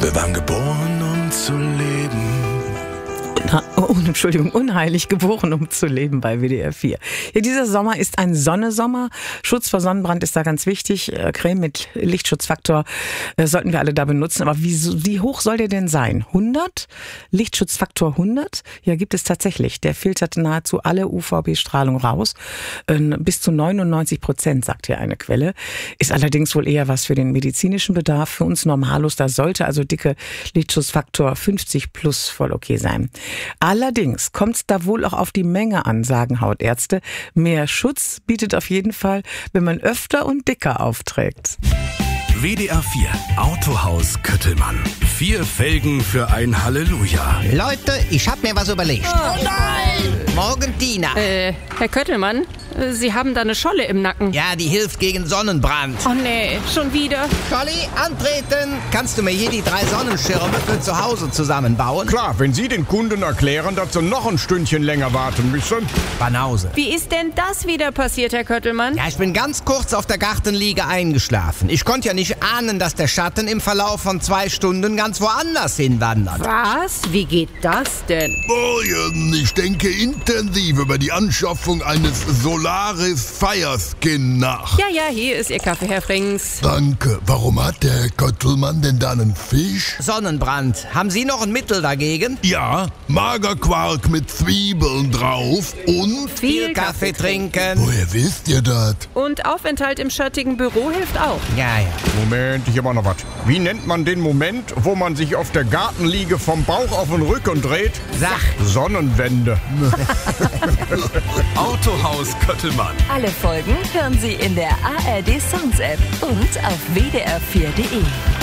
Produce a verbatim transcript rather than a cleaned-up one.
Wir waren geboren, um zu leben. Oh, Entschuldigung, unheilig geboren, um zu leben bei W D R vier. Ja, dieser Sommer ist ein Sonnesommer. Schutz vor Sonnenbrand ist da ganz wichtig. Creme mit Lichtschutzfaktor äh, sollten wir alle da benutzen. Aber wie, wie hoch soll der denn sein? hundert? Lichtschutzfaktor hundert? Ja, gibt es tatsächlich. Der filtert nahezu alle U V B-Strahlung raus. Äh, bis zu neunundneunzig Prozent, sagt hier eine Quelle. Ist allerdings wohl eher was für den medizinischen Bedarf. Für uns Normalos, da sollte also dicke Lichtschutzfaktor fünfzig plus voll okay sein. Allerdings kommt es da wohl auch auf die Menge an, sagen Hautärzte. Mehr Schutz bietet auf jeden Fall, wenn man öfter und dicker aufträgt. W D R vier Autohaus Köttelmann. Vier Felgen für ein Halleluja. Leute, ich hab mir was überlegt. Oh nein! Morgen Tina. Äh, Herr Köttelmann, Sie haben da eine Scholle im Nacken. Ja, die hilft gegen Sonnenbrand. Oh nee, schon wieder. Scholli, antreten. Kannst du mir hier die drei Sonnenschirme für zu Hause zusammenbauen? Klar, wenn Sie den Kunden erklären, dass sie noch ein Stündchen länger warten müssen. Banause. Wie ist denn das wieder passiert, Herr Köttelmann? Ja, ich bin ganz kurz auf der Gartenliege eingeschlafen. Ich konnte ja nicht ahnen, dass der Schatten im Verlauf von zwei Stunden ganz woanders hinwandert. Was? Wie geht das denn? Morgen, ich denke intensiv über die Anschaffung eines Solaris Fireskin nach. Ja, ja, hier ist Ihr Kaffee, Herr Frings. Danke. Warum hat der Herr Köttelmann denn da einen Fisch? Sonnenbrand. Haben Sie noch ein Mittel dagegen? Ja, Magerquark mit Zwiebeln drauf und... Viel Kaffee trinken. Woher wisst ihr das? Und Aufenthalt im schattigen Büro hilft auch. Ja, ja. Moment, ich hab auch noch was. Wie nennt man den Moment, wo man sich auf der Gartenliege vom Bauch auf den Rücken dreht? Sach. Sonnenwende. Autohaus Köttelmann. Alle Folgen hören Sie in der A R D Sounds App und auf w d r vier punkt d e.